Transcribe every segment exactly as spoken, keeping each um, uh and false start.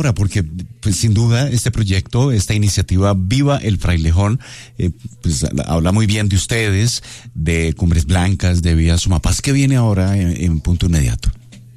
ahora? Porque pues sin duda este proyecto, esta iniciativa Viva el Frailejón, eh, pues habla muy bien de ustedes, de Cumbres Blancas, de Vía Sumapaz. ¿Qué viene ahora en, en punto inmediato?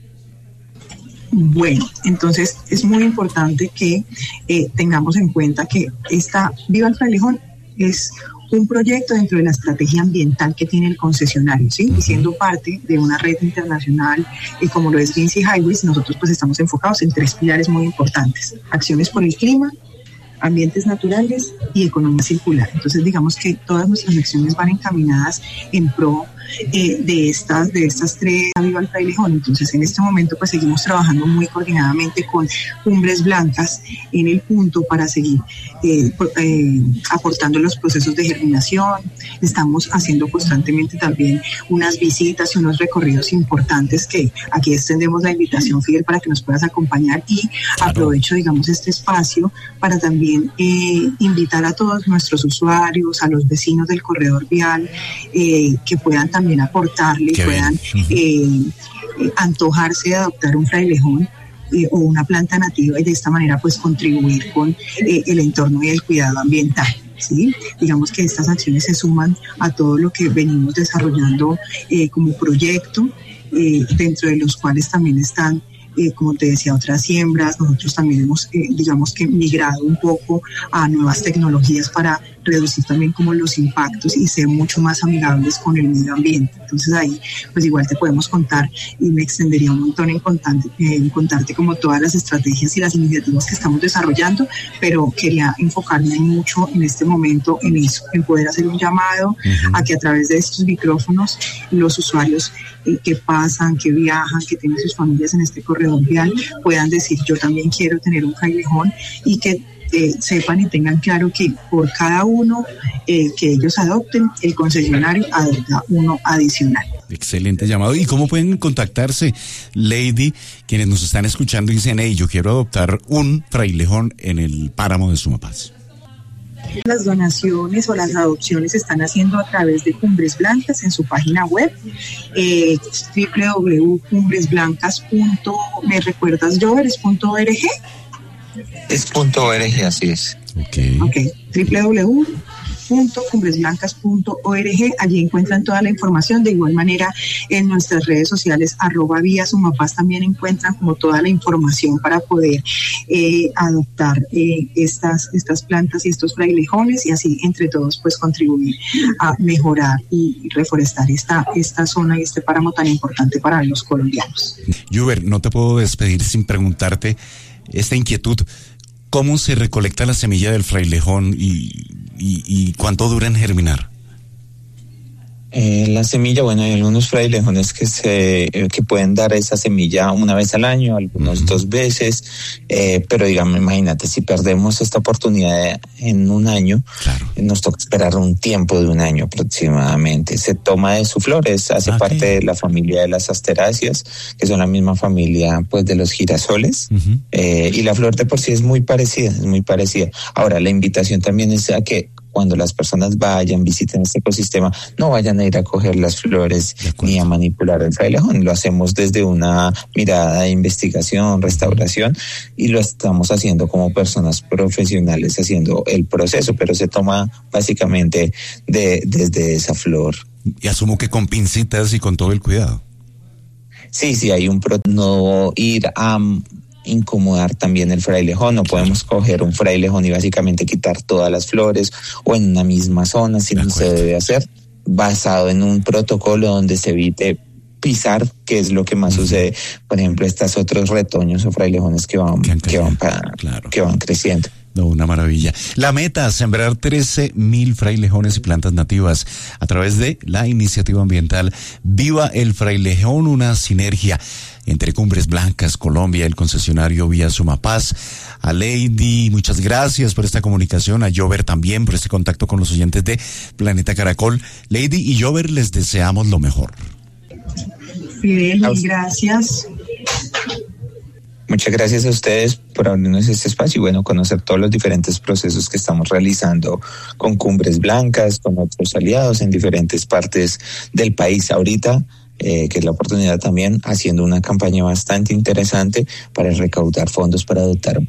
Bueno, entonces es muy importante que eh, tengamos en cuenta que esta Viva el Frailejón es un proyecto dentro de la estrategia ambiental que tiene el concesionario, ¿sí? Y siendo parte de una red internacional eh, como lo es Green Sea Highways, nosotros pues estamos enfocados en tres pilares muy importantes: acciones por el clima, ambientes naturales y economía circular. Entonces digamos que todas nuestras acciones van encaminadas en pro eh, de estas de estas tres Viva el Frailejón. Entonces en este momento pues seguimos trabajando muy coordinadamente con Cumbres Blancas en el punto para seguir eh, eh, aportando los procesos de germinación. Estamos haciendo constantemente también unas visitas y unos recorridos importantes que aquí extendemos la invitación, Fidel, para que nos puedas acompañar, y claro, aprovecho digamos este espacio para también eh, invitar a todos nuestros usuarios, a los vecinos del corredor vial, eh, que puedan también aportarle, Qué puedan eh, eh, antojarse de adoptar un frailejón eh, o una planta nativa, y de esta manera pues contribuir con eh, el entorno y el cuidado ambiental. ¿Sí? Digamos que estas acciones se suman a todo lo que venimos desarrollando eh, como proyecto, eh, dentro de los cuales también están, Eh, como te decía, otras siembras. Nosotros también hemos, eh, digamos que migrado un poco a nuevas tecnologías para reducir también como los impactos y ser mucho más amigables con el medio ambiente. Entonces ahí pues igual te podemos contar, y me extendería un montón en contarte, eh, en contarte como todas las estrategias y las iniciativas que estamos desarrollando, pero quería enfocarme mucho en este momento en eso, en poder hacer un llamado uh-huh. a que a través de estos micrófonos los usuarios eh, que pasan, que viajan, que tienen sus familias en este corredor vial, puedan decir: yo también quiero tener un frailejón, y que Eh, sepan y tengan claro que por cada uno eh, que ellos adopten, el concesionario adopta uno adicional. Excelente llamado. ¿Y cómo pueden contactarse, Lady, quienes nos están escuchando y dicen: hey, yo quiero adoptar un frailejón en el páramo de Sumapaz? Las donaciones o las adopciones se están haciendo a través de Cumbres Blancas en su página web, eh, doble u doble u doble u punto cumbres blancas punto me recuerdas Jover, es punto org. Es punto org, así es. Ok. Ok, doble u doble u doble u punto cumbres blancas punto org. Allí encuentran toda la información. De igual manera, en nuestras redes sociales, arroba Vía Sumapaz, también encuentran como toda la información para poder eh, adoptar eh, estas, estas plantas y estos frailejones, y así entre todos pues contribuir a mejorar y reforestar esta, esta zona y este páramo tan importante para los colombianos. Jover, no te puedo despedir sin preguntarte esta inquietud: ¿cómo se recolecta la semilla del frailejón y, y, y cuánto dura en germinar? Eh, la semilla, bueno, hay algunos frailejones que se eh, que pueden dar esa semilla una vez al año, algunos uh-huh. dos veces, eh, pero digamos, imagínate, si perdemos esta oportunidad de, en un año, claro. eh, nos toca esperar un tiempo de un año aproximadamente. Se toma de su flores, hace okay. parte de la familia de las asteráceas, que son la misma familia pues de los girasoles, uh-huh. eh, y la flor de por sí es muy parecida, es muy parecida. Ahora, la invitación también es a que cuando las personas vayan, visiten este ecosistema, no vayan a ir a coger las flores ni a manipular el frailejón. Lo hacemos desde una mirada de investigación, restauración, y lo estamos haciendo como personas profesionales haciendo el proceso, pero se toma básicamente de, desde esa flor. Y asumo que con pincitas y con todo el cuidado. Sí, sí, hay un pro, no ir a incomodar también el frailejón. No podemos coger un frailejón y básicamente quitar todas las flores o en una misma zona, si no se debe hacer, basado en un protocolo donde se evite pisar, que es lo que más uh-huh. sucede. Por ejemplo, estos otros retoños o frailejones que van, que, que van, para, claro. que van creciendo. No, una maravilla. La meta, sembrar trece mil frailejones y plantas nativas a través de la iniciativa ambiental Viva el Frailejón, una sinergia entre Cumbres Blancas, Colombia, el concesionario Vía Sumapaz. A Lady, muchas gracias por esta comunicación. A Jover también por este contacto con los oyentes de Planeta Caracol. Lady y Jover, les deseamos lo mejor. Fidel, gracias. Muchas gracias a ustedes por abrirnos este espacio y bueno, conocer todos los diferentes procesos que estamos realizando con Cumbres Blancas, con otros aliados en diferentes partes del país ahorita, eh, que es la oportunidad también haciendo una campaña bastante interesante para recaudar fondos para adoptar